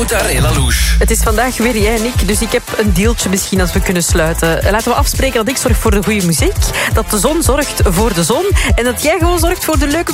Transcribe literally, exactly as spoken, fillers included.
Autarella Louche. Het is vandaag weer jij en ik, dus ik heb een deeltje misschien als we kunnen sluiten. Laten we afspreken dat ik zorg voor de goede muziek, dat de zon zorgt voor de zon en dat jij gewoon zorgt voor de leuke